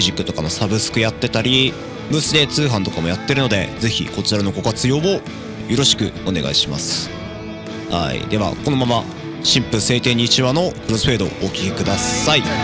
Music とかのサブスクやってたり、ブースで通販とかもやってるので、ぜひこちらのご活用をよろしくお願いします。はい。では、このまま、新婦晴天日話のクロスフェードをお聴きください。